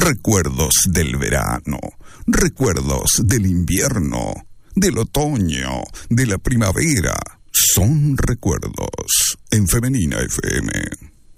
Recuerdos del verano, recuerdos del invierno, del otoño, de la primavera. Son recuerdos en Femenina FM.